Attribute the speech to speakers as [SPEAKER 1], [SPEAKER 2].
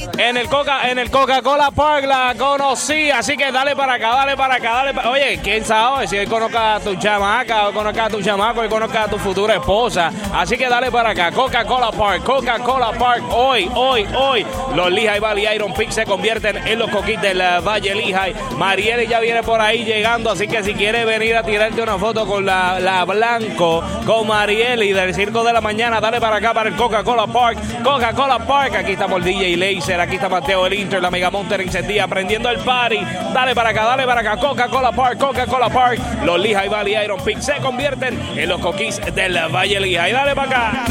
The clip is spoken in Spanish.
[SPEAKER 1] En el Coca-Cola Park la conocí, así que dale para acá. Oye, quién sabe si hoy conozca a tu chamaca, hoy conozca a tu chamaco, hoy conozca a tu futura esposa. Así que dale para acá, Coca-Cola Park, hoy. Los Lehigh Valley Iron Pick se convierten en los coquis del Valle Lehigh. Marieli ya viene por ahí llegando, así que si quieres venir a tirarte una foto con la Blanco, con Marieli del Circo de la Mañana, dale para acá para el Coca-Cola Park. Aquí estamos el DJ Laser, aquí está Mateo el Inter, la Mega Monster encendida, prendiendo el party. Dale para acá, Coca-Cola Park. Los Lehigh Valley Iron Pick se convierten en los coquis del Valle Lehigh. Dale para acá.